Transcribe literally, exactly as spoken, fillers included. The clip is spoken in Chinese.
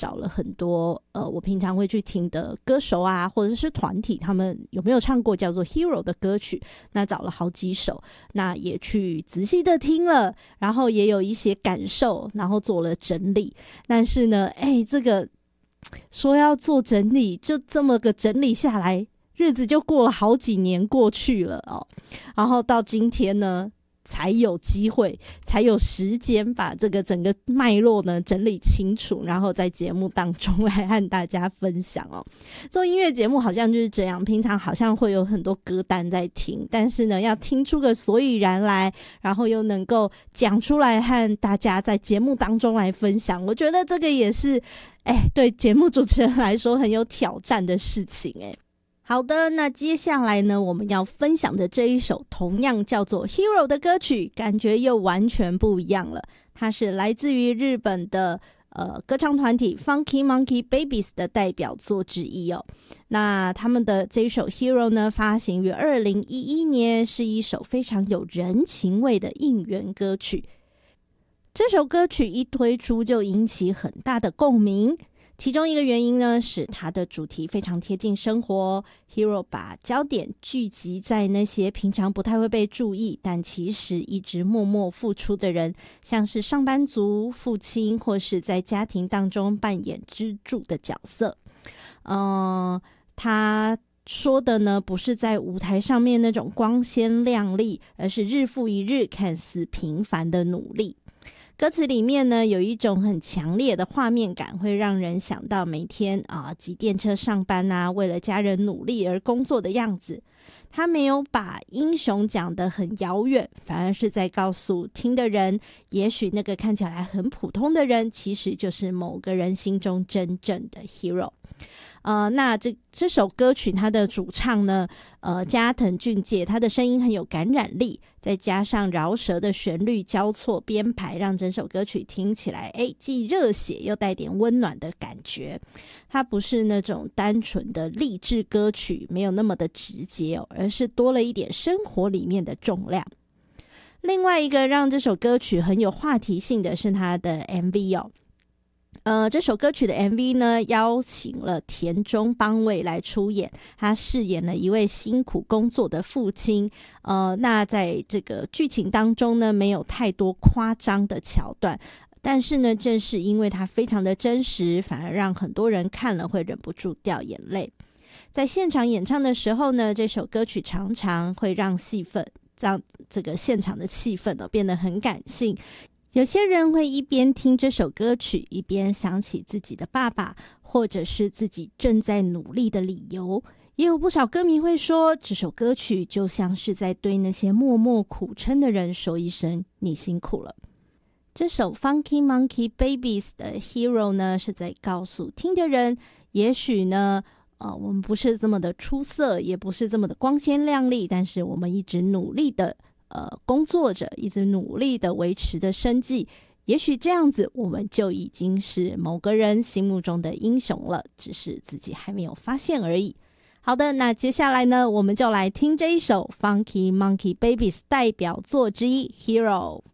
找了很多呃我平常会去听的歌手啊，或者是团体，他们有没有唱过叫做 Hero 的歌曲，那找了好几首，那也去仔细的听了，然后也有一些感受，然后做了整理。但是呢，哎，这个说要做整理，就这么个整理下来，日子就过了好几年过去了哦，然后到今天呢才有机会，才有时间把这个整个脉络呢整理清楚，然后在节目当中来和大家分享哦。做音乐节目好像就是这样，平常好像会有很多歌单在听，但是呢要听出个所以然来，然后又能够讲出来和大家在节目当中来分享，我觉得这个也是哎，对节目主持人来说很有挑战的事情哎。好的，那接下来呢，我们要分享的这一首同样叫做 Hero 的歌曲，感觉又完全不一样了。它是来自于日本的呃歌唱团体 Funky Monkey Babies 的代表作之一哦。那他们的这一首 Hero 呢，发行于二零一一年，是一首非常有人情味的应援歌曲。这首歌曲一推出就引起很大的共鸣。其中一个原因呢，是它的主题非常贴近生活。Hero 把焦点聚集在那些平常不太会被注意，但其实一直默默付出的人，像是上班族、父亲，或是在家庭当中扮演支柱的角色。嗯、呃，他说的呢，不是在舞台上面那种光鲜亮丽，而是日复一日看似平凡的努力。歌词里面呢，有一种很强烈的画面感，会让人想到每天啊挤电车上班啊，为了家人努力而工作的样子。他没有把英雄讲得很遥远，反而是在告诉听的人，也许那个看起来很普通的人，其实就是某个人心中真正的 hero。呃，那这这首歌曲它的主唱呢，呃，加藤俊介，他的声音很有感染力，再加上饶舌的旋律交错编排，让整首歌曲听起来，哎，既热血又带点温暖的感觉。它不是那种单纯的励志歌曲，没有那么的直接哦，而是多了一点生活里面的重量。另外一个让这首歌曲很有话题性的是它的 M V 哦。呃，这首歌曲的 M V 呢，邀请了田中邦卫来出演，他饰演了一位辛苦工作的父亲。呃，那在这个剧情当中呢，没有太多夸张的桥段，但是呢，正是因为它非常的真实，反而让很多人看了会忍不住掉眼泪。在现场演唱的时候呢，这首歌曲常常会让戏份，让这个现场的气氛呢变得很感性。有些人会一边听这首歌曲，一边想起自己的爸爸，或者是自己正在努力的理由。也有不少歌迷会说，这首歌曲就像是在对那些默默苦撑的人说一声你辛苦了。这首 Funky Monkey Babies 的 Hero 呢，是在告诉听的人，也许呢呃，我们不是这么的出色，也不是这么的光鲜亮丽，但是我们一直努力的呃，工作着，一直努力的维持的生计，也许这样子我们就已经是某个人心目中的英雄了，只是自己还没有发现而已。好的，那接下来呢，我们就来听这一首 Funky Monkey Babies 代表作之一 Hero。